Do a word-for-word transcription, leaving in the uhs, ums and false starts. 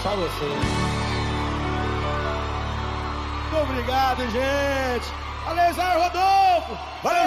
pra você. Muito obrigado, gente. Valeu, Zé Rodolfo. Valeu.